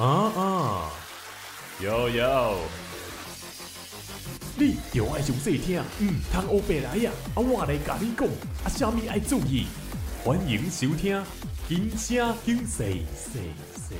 有，你着爱详细听，通黑白来呀！我来甲你讲，啥物爱注意？欢迎收听，金声金细细细。